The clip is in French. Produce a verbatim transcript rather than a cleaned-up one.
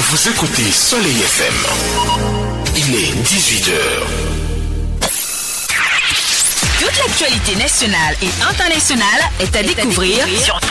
Vous écoutez Soleil F M. Il est dix-huit heures. Toute l'actualité nationale et internationale est à découvrir sur